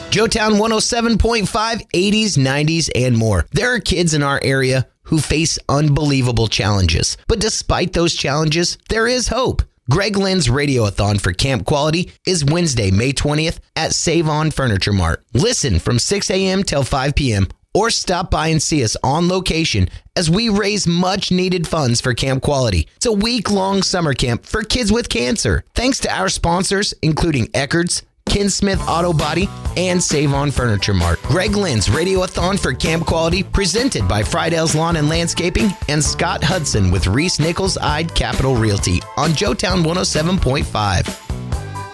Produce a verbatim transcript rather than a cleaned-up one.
Joetown one oh seven point five, eighties, nineties, and more. There are kids in our area who face unbelievable challenges. But despite those challenges, there is hope. Greg Lynn's Radiothon for Camp Quality is Wednesday, May twentieth at Save On Furniture Mart. Listen from six a.m. till five p.m. or stop by and see us on location as we raise much needed funds for Camp Quality. It's a week-long summer camp for kids with cancer. Thanks to our sponsors, including Eckerd's, Ken Smith Auto Body, and Save On Furniture Mart. Greg Lynn's Radiothon for Camp Quality, presented by Friedell's Lawn and Landscaping and Scott Hudson with Reese Nichols Eyed Capital Realty on Joetown one oh seven point five.